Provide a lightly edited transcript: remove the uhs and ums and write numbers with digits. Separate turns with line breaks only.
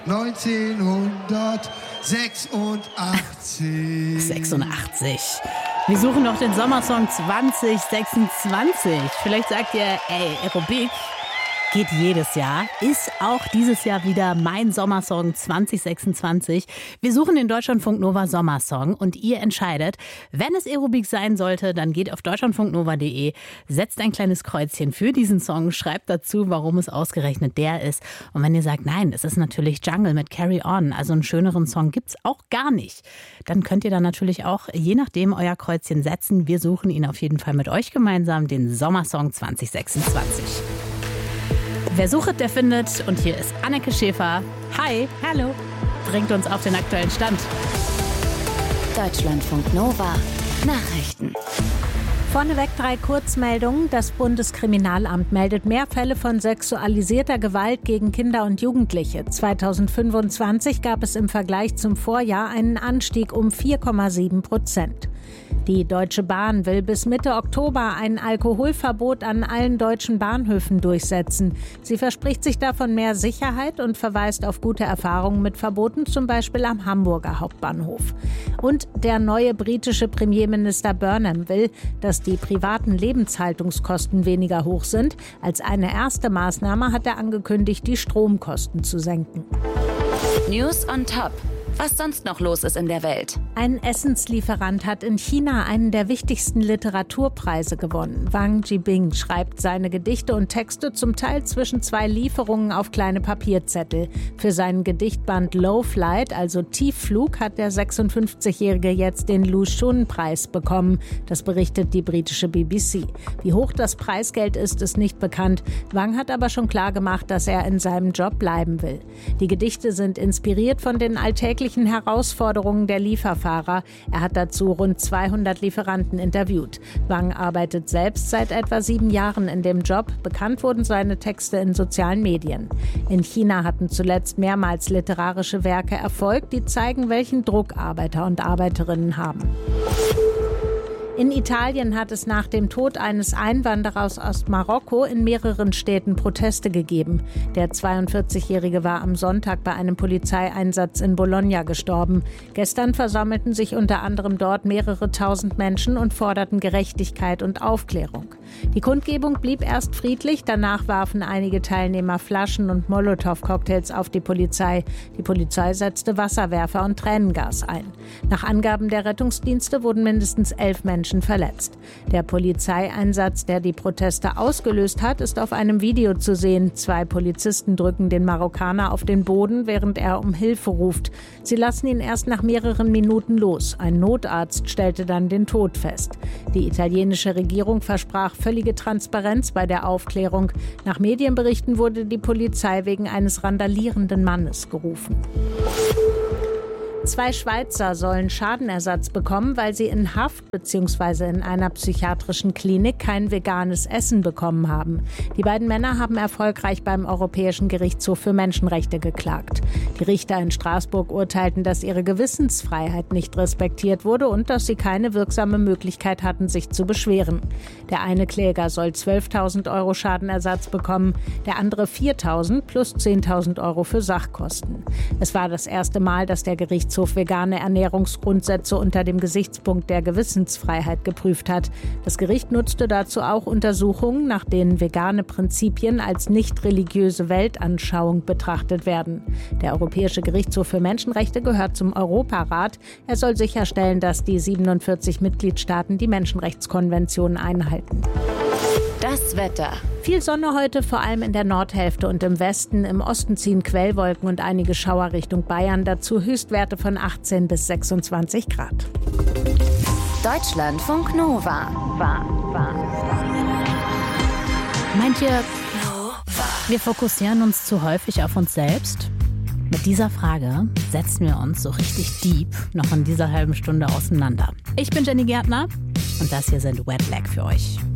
1986. Wir suchen noch den Sommersong 2026. Vielleicht sagt ihr, Aerobik geht jedes Jahr, ist auch dieses Jahr wieder mein Sommersong 2026. Wir suchen den Deutschlandfunk Nova Sommersong und ihr entscheidet. Wenn es Aerobik sein sollte, dann geht auf deutschlandfunknova.de, setzt ein kleines Kreuzchen für diesen Song, schreibt dazu, warum es ausgerechnet der ist. Und wenn ihr sagt, nein, es ist natürlich Jungle mit Carry On, also einen schöneren Song gibt's auch gar nicht, dann könnt ihr dann natürlich auch, je nachdem, euer Kreuzchen setzen. Wir suchen ihn auf jeden Fall mit euch gemeinsam, den Sommersong 2026. Wer sucht, der findet. Und hier ist Anneke Schäfer. Hi. Hallo. Bringt uns auf den aktuellen Stand.
Deutschlandfunk Nova. Nachrichten.
Vorneweg 3 Kurzmeldungen. Das Bundeskriminalamt meldet mehr Fälle von sexualisierter Gewalt gegen Kinder und Jugendliche. 2025 gab es im Vergleich zum Vorjahr einen Anstieg um 4,7%. Die Deutsche Bahn will bis Mitte Oktober ein Alkoholverbot an allen deutschen Bahnhöfen durchsetzen. Sie verspricht sich davon mehr Sicherheit und verweist auf gute Erfahrungen mit Verboten, zum Beispiel am Hamburger Hauptbahnhof. Und der neue britische Premierminister Burnham will, dass die privaten Lebenshaltungskosten weniger hoch sind. Als eine erste Maßnahme hat er angekündigt, die Stromkosten zu senken.
News on Top. Was sonst noch los ist in der Welt.
Ein Essenslieferant hat in China einen der wichtigsten Literaturpreise gewonnen. Wang Jibing schreibt seine Gedichte und Texte zum Teil zwischen 2 Lieferungen auf kleine Papierzettel. Für seinen Gedichtband Low Flight, also Tiefflug, hat der 56-Jährige jetzt den Lu Xun-Preis bekommen. Das berichtet die britische BBC. Wie hoch das Preisgeld ist, ist nicht bekannt. Wang hat aber schon klar gemacht, dass er in seinem Job bleiben will. Die Gedichte sind inspiriert von den alltäglichen Herausforderungen der Lieferfahrer. Er hat dazu rund 200 Lieferanten interviewt. Wang arbeitet selbst seit etwa 7 Jahren in dem Job. Bekannt wurden seine Texte in sozialen Medien. In China hatten zuletzt mehrmals literarische Werke Erfolg, die zeigen, welchen Druck Arbeiter und Arbeiterinnen haben. In Italien hat es nach dem Tod eines Einwanderers aus Marokko in mehreren Städten Proteste gegeben. Der 42-Jährige war am Sonntag bei einem Polizeieinsatz in Bologna gestorben. Gestern versammelten sich unter anderem dort mehrere tausend Menschen und forderten Gerechtigkeit und Aufklärung. Die Kundgebung blieb erst friedlich, danach warfen einige Teilnehmer Flaschen und Molotow-Cocktails auf die Polizei. Die Polizei setzte Wasserwerfer und Tränengas ein. Nach Angaben der Rettungsdienste wurden mindestens 11 Menschen verletzt. Der Polizeieinsatz, der die Proteste ausgelöst hat, ist auf einem Video zu sehen. 2 Polizisten drücken den Marokkaner auf den Boden, während er um Hilfe ruft. Sie lassen ihn erst nach mehreren Minuten los. Ein Notarzt stellte dann den Tod fest. Die italienische Regierung versprach völlige Transparenz bei der Aufklärung. Nach Medienberichten wurde die Polizei wegen eines randalierenden Mannes gerufen. 2 Schweizer sollen Schadenersatz bekommen, weil sie in Haft bzw. in einer psychiatrischen Klinik kein veganes Essen bekommen haben. Die beiden Männer haben erfolgreich beim Europäischen Gerichtshof für Menschenrechte geklagt. Die Richter in Straßburg urteilten, dass ihre Gewissensfreiheit nicht respektiert wurde und dass sie keine wirksame Möglichkeit hatten, sich zu beschweren. Der eine Kläger soll 12.000 € Schadenersatz bekommen, der andere 4.000 plus 10.000 € für Sachkosten. Es war das erste Mal, dass der Gerichtshof vegane Ernährungsgrundsätze unter dem Gesichtspunkt der Gewissensfreiheit geprüft hat. Das Gericht nutzte dazu auch Untersuchungen, nach denen vegane Prinzipien als nicht religiöse Weltanschauung betrachtet werden. Der Europäische Gerichtshof für Menschenrechte gehört zum Europarat. Er soll sicherstellen, dass die 47 Mitgliedstaaten die Menschenrechtskonvention einhalten.
Das Wetter.
Viel Sonne heute, vor allem in der Nordhälfte und im Westen. Im Osten ziehen Quellwolken und einige Schauer Richtung Bayern. Dazu Höchstwerte von 18 bis 26 Grad.
Deutschlandfunk Nova.
Meint ihr, wir fokussieren uns zu häufig auf uns selbst? Mit dieser Frage setzen wir uns so richtig deep noch in dieser halben Stunde auseinander. Ich bin Jenny Gärtner und das hier sind Wet Leg für euch.